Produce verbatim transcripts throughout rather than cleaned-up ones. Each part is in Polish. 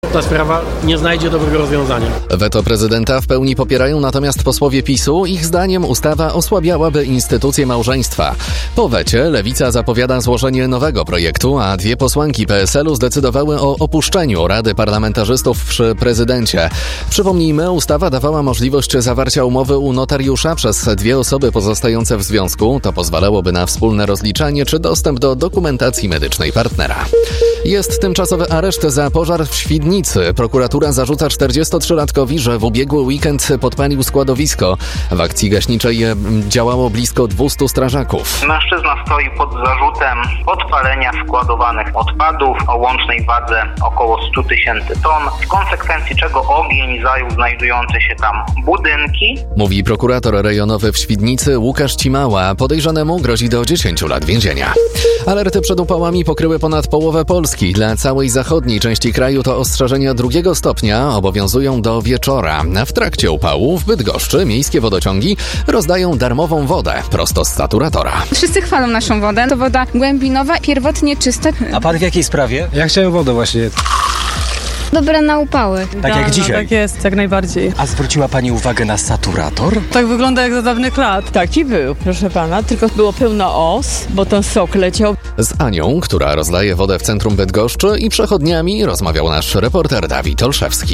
Ta sprawa nie znajdzie dobrego rozwiązania. Weto prezydenta w pełni popierają natomiast posłowie PiSu. Ich zdaniem ustawa osłabiałaby instytucję małżeństwa. Po wecie Lewica zapowiada złożenie nowego projektu, a dwie posłanki P S L u zdecydowały o opuszczeniu Rady Parlamentarzystów przy prezydencie. Przypomnijmy, ustawa dawała możliwość zawarcia umowy u notariusza przez dwie osoby pozostające w związku. To pozwalałoby na wspólne rozliczanie czy dostęp do dokumentacji medycznej partnera. Jest tymczasowy areszt za pożar w Świdnicy. Prokuratura zarzuca czterdziestotrzylatkowi, że w ubiegły weekend podpalił składowisko. W akcji gaśniczej działało blisko dwieście strażaków. Mężczyzna stoi pod zarzutem podpalenia składowanych odpadów o łącznej wadze około sto tysięcy ton, w konsekwencji czego ogień zajął znajdujące się tam budynki. Mówi prokurator rejonowy w Świdnicy Łukasz Cimała. Podejrzanemu grozi do dziesięciu lat więzienia. Alerty przed upałami pokryły ponad połowę Polski. Dla całej zachodniej części kraju to ostrzeżenia drugiego stopnia obowiązują do wieczora. W trakcie upału w Bydgoszczy miejskie wodociągi rozdają darmową wodę prosto z saturatora. Wszyscy chwalą naszą wodę. To woda głębinowa, pierwotnie czysta. A pan w jakiej sprawie? Ja chciałem wodę właśnie. Dobra na upały. Tak jak dzisiaj? Tak jest, jak najbardziej. A zwróciła pani uwagę na saturator? Tak wygląda jak za dawnych lat. Taki był, proszę pana, tylko było pełno os, bo ten sok leciał. Z Anią, która rozdaje wodę w centrum Bydgoszczy, i przechodniami rozmawiał nasz reporter Dawid Olszewski.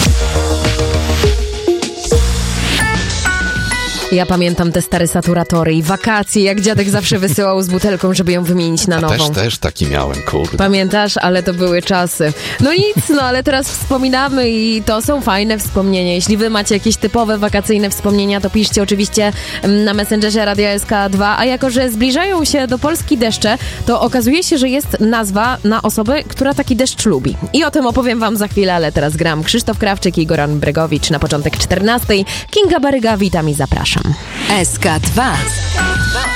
Ja pamiętam te stare saturatory i wakacje, jak dziadek zawsze wysyłał z butelką, żeby ją wymienić na nową. Też, też taki miałem, kurde. Pamiętasz? Ale to były czasy. No nic, no ale teraz wspominamy i to są fajne wspomnienia. Jeśli wy macie jakieś typowe wakacyjne wspomnienia, to piszcie oczywiście na Messengerze Radia S K dwa, a jako, że zbliżają się do Polski deszcze, to okazuje się, że jest nazwa na osobę, która taki deszcz lubi. I o tym opowiem wam za chwilę, ale teraz gram Krzysztof Krawczyk i Goran Bregowicz na początek czternastej. Kinga Baryga, witam i zapraszam. S K dwa.